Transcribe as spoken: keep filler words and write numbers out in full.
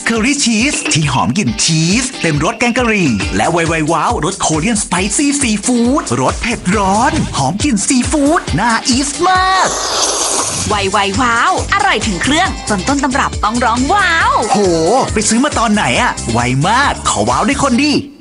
เคอรี่ชีสที่หอมกลิ่นชีสเต็มรสแกงกะหรี่และไวไวว้าวรสโคเรียนสไปซี่ซีฟู้ดรสเผ็ดร้อนหอมกลิ่นซีฟู้ดน่าอีสมากไวไวว้าวอร่อยถึงเครื่องจนต้นตำรับต้องร้องว้าวโหไปซื้อมาตอนไหนอะไวมากขอว้าวได้คนดี